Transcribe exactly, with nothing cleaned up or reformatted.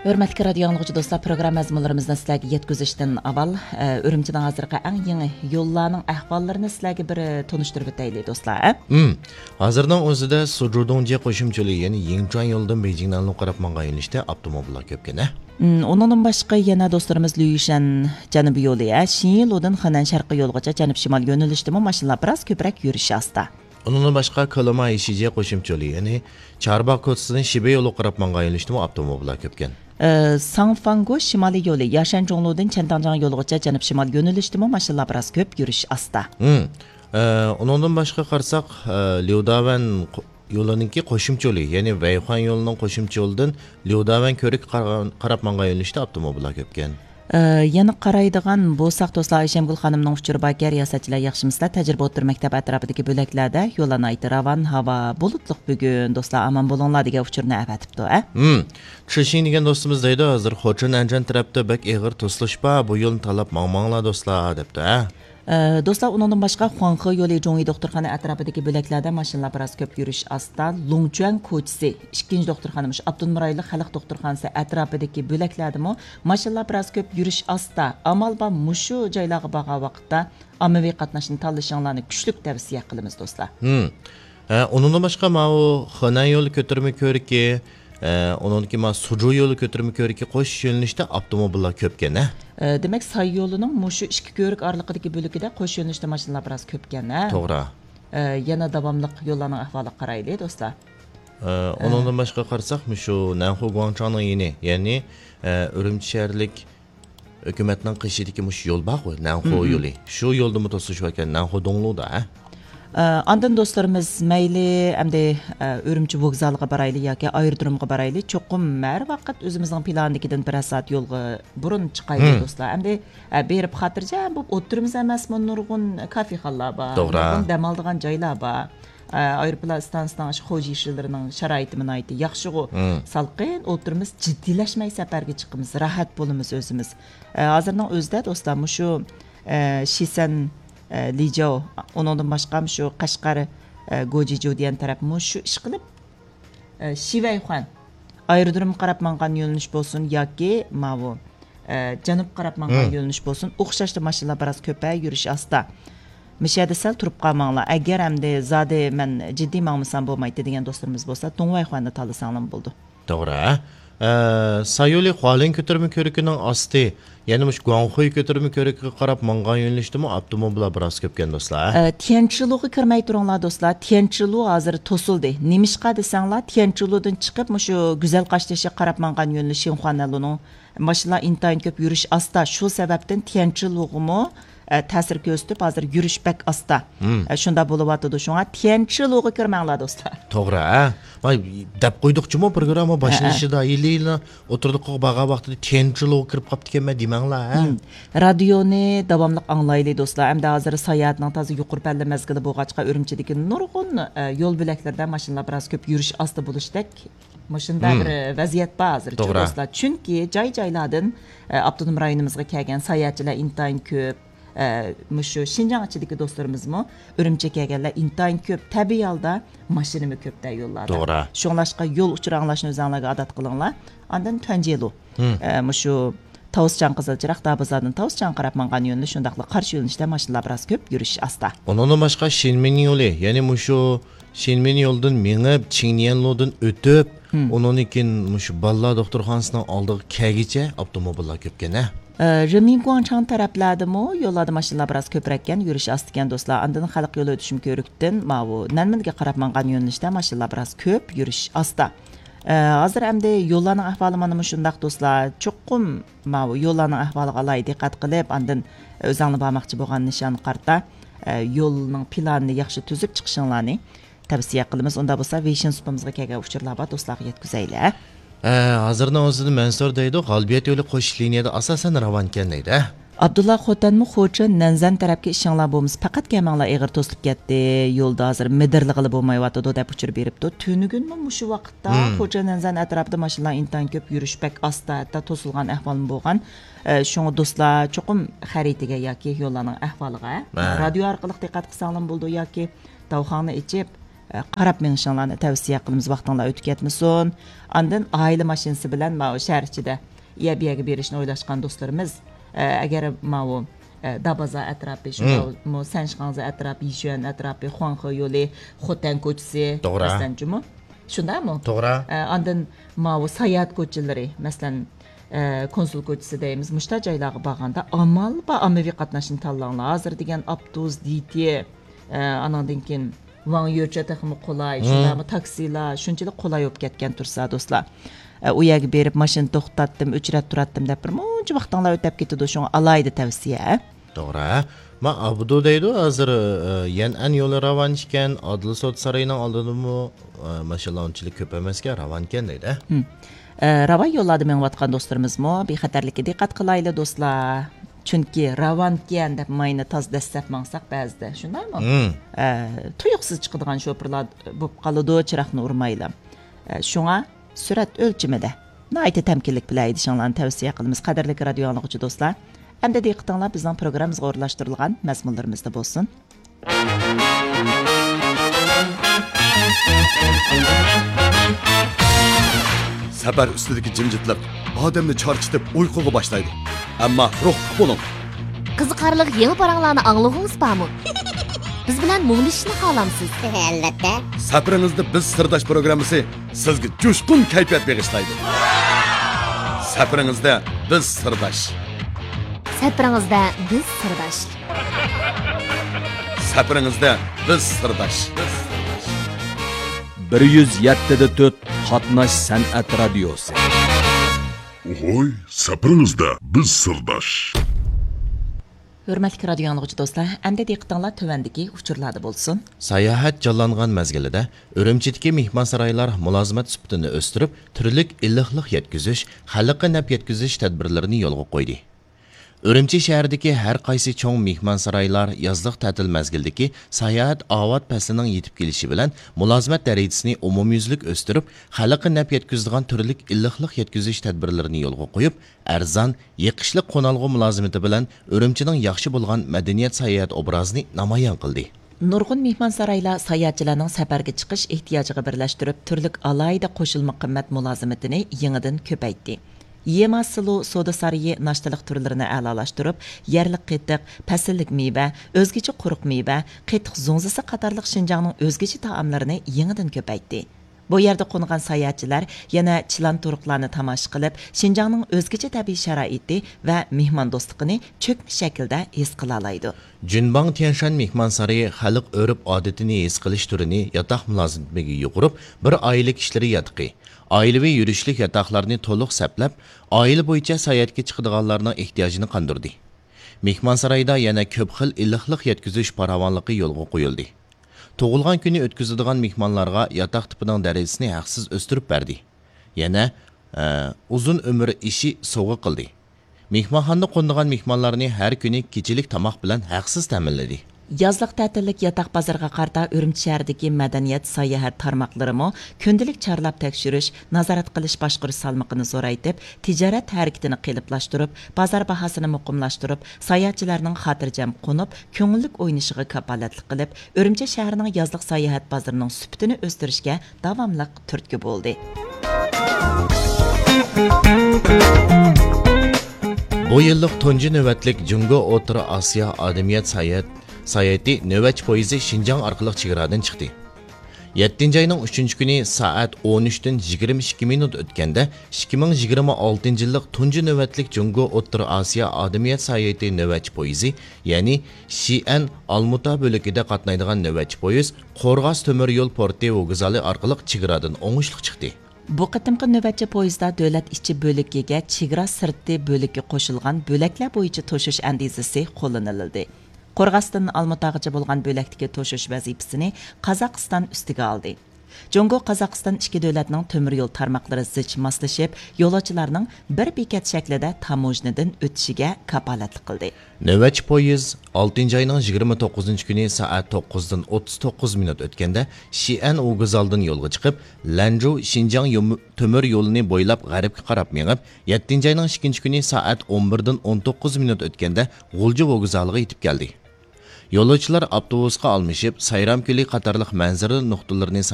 Hörmətli radio dinləyicilər, dostlar, proqram məzmunlarımızı sizlərə yetkizishdən avval Ürümçinin hazırki ən yeni yollarının əhvallarını sizlərə bir tanışdırıb ötəylik, dostlar. Hmm. Hazırdan o'zida Suzhudongga qo'shimchali, ya'ni Yingchuan yo'lidan Beijingdan qarab mangan yo'nalishda avtomobillar ko'pgina. Ondan başqa yana dostlarımız Lüyüşən Cənubi yolu, Şinyiludan Xanan Şərqi yolgacha Cənub Şimal yo'nalishdimi mashinalar biroz ko'proq yurishi asta. Ondan başqa Koloma Ishiga qo'shimchali, ya'ni Charbaq ko'chasidan Shibe yo'li qarab mangan yo'nalishdimi avtomobillar ko'pgan. Sangfango Şimali yolu, Yaşanjonludan Çentanjan yolgacha Cənub Şimal yo'nalishdimi mashinalar biroz ko'p yurish asta. Hmm. Ondan başqa qarsak Liudavan yo'lininki qo'shimchali, ya'ni Vayxan yo'lining qo'shimcha yo'lidan Liudavan ko'rik qarab mangan yo'nalishda avtomobillar ko'pgan. Yana qaraydigan bo'lsak, do'stlar, Ayşemgul xonimning uchur bakar riyosatchilar yaxshimisizlar, tajriba o'tir maktab atrofidagi bo'laklarda yo'llarni aytib ravan havo bulutliq bugun do'stlar amon bo'linglar degan uchurni avatibdi, a? Hmm. Chishin degan do'stimiz deydi, hozir Xo'chin Anjan tarafda bak eg'ir to'slashpa, bu yo'lni talab mangmanglar do'stlar debdi, a? Do'stlar, undan boshqa Xuanxe yo'li Jongi doktorxona atrofidagi bo'laklarda mashinalar biroz ko'p yurish asta. Longchuan ko'chasi, ikkinchi doktorxonamiz Abdunur Rayli xalq doktorxonasi atrofidagi bo'laklardami mashinalar biroz ko'p yurish asta. Amal va mushu joylarga borgan vaqtda ommaviy qatnashni tanlashinglarni kuchli tavsiya qilamiz, do'stlar. Hmm. Undan boshqa ma u Xanan yo'li ko'tarma ko'riki, onunki ma Suzhou yo'li ko'tarma ko'riki qo'shish yo'nalishda avtomobillar ko'pgan, a? Demek say yo'lining mushu ikki ko'rik oraliqidagi bo'lagida qo'sh yo'nalishda mashinalar biroz ko'pgan, a? To'g'ri. Yana davomli yo'llarning ahvoliga qaraylik, do'stlar. Ondan boshqa qarsak, shu Nanhu Guangchangning yeni, ya'ni Urumchi shaharlik hukumatning qishidagi mush yo'l bor, Nanhu yo'li. Shu yo'lda to'sishib ekan Nanhu Dongluda, a? Andan dostlarımız meyli əmdə Ürümçi vokzaliga baraylı yoki aerodromga baraylı çoxum mər vaqt özümüzün planındakidən bir saat yolga burun çıxaydı dostlar. Əmdə berib xatircə bu oturumuz emasmı nurgun kafexalar var, nurgun dam aldığan joylar var. Aeroplan stansiyasının xo'ja ishlarının sharoitini aytdi. Yaxshi o salqin oturumuz jiddiyləşməy səfərə çıxımız, rahat bolumuz özümüz. Hazırdan özdə dostlar şu Şisən Lijao, ondan başqa şu Qashqar Gojijo degan taraf shu ish qilib Shivayxon aerodrom qarab mangan yo'linish bo'lsin yoki mavu janub qarab mangan yo'linish bo'lsin, o'xshashda mashinalar biroz ko'pay yurish asta. Mishada sal turib qolmanglar. Agar hamda zodi men jiddiy ma'musam bo'lmaydi degan do'stlarimiz bo'lsa, Tongvayxonni tanlasanglar bo'ldi. To'g'ri. Sayoli Xualin ko'tarma ko'rikining osti, ya'ni mush Guanghui ko'tarma ko'rikiga qarab mangan yo'nalishdimi avtomobillar biroz ko'pgan do'stlar. Tianchiluga kirmay turinglar do'stlar. Tianchilu hozir to'sildi. Nimishqa desanglar, Tianchiludan chiqib shu Güzel Qashtashi qarab mangan yo'nalish Xinhuanaluning mashinalar intayin ko'p yurish asta. Shu sababdan Tianchilug'imi ta'sir ko'rsatib hozir yurish bak asta. Shunda bo'lyapti. Shunga Tianchiluga kirmanglar do'stlar. To'g'ri, a? May deb qo'ydiqchimi programma boshlanishida yillar o'tirdiq baga vaqtida Tianchiluga kirib qopti ekanmi demanglar, a? Radioni davomli anglayli do'stlar. Hamda hozir sayohatning toza yuqori palla mazgili bo'lg'achqa Urumchidagi nurg'un yo'l bo'laklarida mashinalar biroz ko'p yurish asta bo'lishdek Mashunda bir vaziyat bor hozir do'stlar. Chunki joy-joylardan Abdunum rayonimizga kelgan sayohatchilar intayin ko'p. Shu Şinjan ichidagi do'stlarimizmi Urumchiga kelganlar intayin ko'p, tabiiy holda mashinami ko'pda yo'llarda. To'g'ri. Shunlashqa yo'l uchranglashni o'zingizlarga odat qilinglar. Andan Tanjelu. Shu Tavuschan Qizilchiroq Dabozordan Tavuschan qarab mangan yo'lni shundaqla qarshi yo'linishda mashinalar biroz ko'p yurish asta. Ondan boshqa Shinmin yo'li, ya'ni shu Shinmin yo'ldan mengib Qingnianludan o'tib, undan keyin shu Balla doktorxonasining oldiga kelgicha avtomobillar ko'pgan, a? Remin Guangchang taraflardami yo'llarda mashinalar biroz ko'prakkan yurish astigan do'stlar. Andan xalq yo'li o'tishim ko'rikdan mavu Nanminga qarab mangan yo'nalishda mashinalar biroz ko'p yurish asta. Hozir hamda yo'llarning ahvoli mana shundaq do'stlar. Cho'qim mavu yo'llarning ahvoliga alohida diqqat qilib, andan o'zingni bormoqchi bo'lgan nishon qarta yo'lning planini yaxshi tuzib chiqishinglarni tavsiya qilamiz. Unda bo'lsa Vision supimizga kelgan uchurlar bor do'stlarga yetkazaylik. Hozirdan o'zida Mansur deydi, G'albiyat yo'li qo'shish liniyada asosan ravan ekan deydi. Abdulla Xotanmi Xo'cha Nanzan tarafga ishinglar bo'lmiz. Faqat kamanglar eg'ir to'silib ketdi. Yo'lda hozir midirlig'i bo'lmayapti deb uchirib beribdi. Tunugunmi shu vaqtda Xo'cha Nanzan atrofida mashinalar intayin ko'p yurish bak asta, hatto to'silgan ahvol bo'lgan. Shunga do'stlar, cho'qim xaritaga yoki yo'llarning ahvoliga radio orqali diqqat qilsanglar bo'ldi yoki tavxonni ichib qarab menishinglarni tavsiya qilamiz. Vaqtinglar o'tib ketmasin. Andan oila mashinasi bilan mana shahar ichida yabiyaga berishni o'ylashgan do'stlarimiz agar mana Dabaza atrofi, shunday Sanshganza atrofi, Yishuan atrofi, Xuanhe yo'li, Xotan ko'chasi, masalan, shundaymi? To'g'ri. Andan mana sayohat ko'chalari, masalan, konsul ko'chasi deymiz. Mushta joylarga borganda amal va ommaviy qatnashni tanlanglar. Hozir degan avtobus, D T, anandan keyin Van yo'lcha texmi qulay, shundaymi taksilar, shunchalik qulay bo'lib ketgan tursa do'stlar. U yerga berib mashina to'xtatdim, uchrat turatdim deb bir muncha vaqtinglar o'tib ketadi, shunga alayda tavsiya. To'g'ri. Ma Abdu deydi, hozir Yan'an yo'li ravon ekan, Adil sud saroyining oldidami mashalonchilik ko'p emasga ravon ekan deydi. Ravon yo'llarda menayotgan do'stlarimizmi, bexatarlikka diqqat qilaylik do'stlar. Chunki ravon ekan deb mayni toz dastlab mangsak ba'zida, shundaymi? Tuyuqsiz chiqadigan sho'pirlar bo'lib qoladi, chiroqni urmaylar. Shunga surat o'lchimida nayta tamkinlik bilan aytishinglarni tavsiya qilamiz. Qadrli radio anglag'uvchi do'stlar, hamda diqqatinglar bizning programmamizga o'rnashtirilgan mazmunlarimizda bo'lsin. Safar ustidagi jimjitlik odamni charchitib uyquga boshlaydi. Ammo ruh bo'ling. Qiziqarli yangi paranglarni anglag'ingiz bormi? Biz bilan muglishishni xohlamsiz? Albatta. Safaringizda biz sirdosh programmasi sizga jo'shqin kayfiyat bag'ishlaydi. Safaringizda biz sirdosh. Safaringizda biz sirdosh. Safaringizda biz sirdosh. bir yuz yetti da to'rt Qatnash san'at radiosi. Oy, safaringizda biz sirdosh. Hurmatli radio anglag'uvchi do'stlar, endi diqqatinglar tuvandagi uchurlarda bo'lsin. Sayohat jonlangan mezgilida Urumchidagi mehmonsaroylar mulozimat sifatini o'stirib, turli illiqlik yetkazish, xalqqa naf yetkazish tadbirlarini yo'lga qo'ydi. Urumchi shahridagi har qaysi cho'ng mehmonsaroylar yozliq ta'til mezgilidagi sayohat avod faslining yetib kelishi bilan mulozimat darajasini umumyuzlik o'stirib, xalqqa naf yetkazadigan turli illiqlik yetkazish tadbirlarini yo'lga qo'yib, arzon, yiqishli qo'nalg'u mulozimati bilan Urumchining yaxshi bo'lgan madaniyat sayohat obrazini namoyon qildi. Nurg'un mehmonsaroylar sayohatchilarning safarga chiqish ehtiyojiga birlashtirib, turli alayda qo'shilma qimmat mulozimatini yangidan ko'paytdi. Yema silo soda sarayı naştalık türlerini a'lolashtirib, yerlik qetiq, pasillik meyve, o'zgacha quruq meyve, qetiq zonzisi qatorliq Şinjanning o'zgacha taomlarini yangidan ko'paytdi. Bu yerda qo'ngan sayohatchilar yana chilan turuqlarni tomosha qilib, Şinjanning o'zgacha tabiiy sharoiti va mehmondo'stligini cho'kma shaklda his qila oladi. Junbang Tianshan mehmonsaroyi xalq o'rib odatini his qilish turini yotoq mulozimatiga yuqurib, bir oila kishilari yotqi. Oilaviy yurishlik yatoqlarni to'liq saplab, oila bo'yicha sayohatga chiqadiganlarning ehtiyojini qondirdi. Mehmonsaroyda yana ko'p xil illiqlik yetkazish paravonligi yo'lga qo'yildi. Tug'ilgan kuni o'tkazadigan mehmonlarga yotoq tipining darajasini haqsiz o'stirib berdi. Yana uzun umr ishi sovg'a qildi. Mehmonxonada qo'ndigan mehmonlarni har kuni kechilik tomoq bilan haqsiz ta'minladi. Yazlıq ta'tillik yataq bazarga qarta Urumchi shahridagi madaniyat sayohat tarmoqlarimi kundalik charlab tekshirish, nazorat qilish boshqarish salmoqini zo'raytib, tijorat harakatini qiliplashtirib, bozor bahosini muqimlashtirib, sayohatchilarning xotirjam qo'nib, ko'ngillik o'ynishiga kapolatlik qilib, Urumchi shahrining yazlıq sayohat bozorining sifatini o'stirishga davomli turtki bo'ldi. Bu yillik tunji navbatlik Jungo O'rta Osiyo odamiyat sayohat Sayati növbetçi poyezi Şinjan orqali chegaradan chiqdi. yettinchi ayning uchinchi kuni soat o'n uchdan yigirma ikki minut o'tganda ikki ming yigirma oltinchi yillik tunji navbatlik Jungo O'rta Osiyo odamiyat sayohati navbatchi poyezi, ya'ni Xi'an Almuta bo'lagida qatnaydigan navbatchi poyez Qo'rg'os temir yo'l porti vokzali orqali chegaradan o'ngishli chiqdi. Bu qitimqi navbatchi poyezdda davlat ichki bo'lagiga chegara sirti bo'lagi qo'shilgan bo'laklar bo'yicha to'shish andizasi qo'llanildi. Qo'rg'osdan Almutag'acha bo'lgan bo'lakdagi to'shish vazifasini Qozog'iston ustiga oldi. Jungo Qozog'iston ikki davlatning temir yo'l tarmoqlari zich moslashib, yo'lovchilarning bir bekat shaklida tamojnadan o'tishiga kapolatlik qildi. Navbatchi poyez oltinchi ayning yigirma to'qqizinchi kuni soat to'qqizdan o'ttiz to'qqiz minut o'tganda Xi'an Uguzaldan yo'lga chiqib, Lanzhou Xinjiang temir yo'lini bo'ylab g'arbga qarab mengib, yettinchi ayning ikkinchi kuni soat o'n birdan o'n to'qqiz minut o'tganda G'ulji vokzaliga yetib keldi. Yo'lovchilar avtobusga almashib, Sayram ko'li qatorliq manzara nuqtalarini